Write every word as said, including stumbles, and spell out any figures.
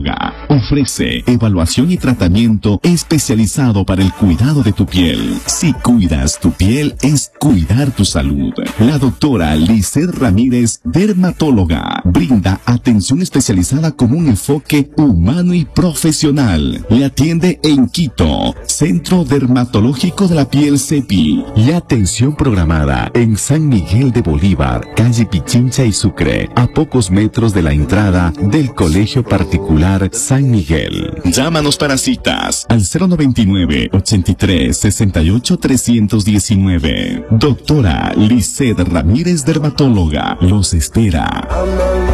Dermatóloga ofrece evaluación y tratamiento especializado para el cuidado de tu piel. Si cuidas tu piel, es cuidar tu salud. La doctora Lizeth Ramírez, dermatóloga, brinda atención especializada con un enfoque humano y profesional. Le atiende en Quito, Centro Dermatológico de la Piel CEPI, y atención programada en San Miguel de Bolívar, calle Pichincha y Sucre, a pocos metros de la entrada del Colegio Particular San Miguel. Llámanos para citas al cero noventa y nueve, ochenta y tres, sesenta y ocho, trescientos diecinueve. Doctora Lizeth Ramírez, dermatóloga, los espera.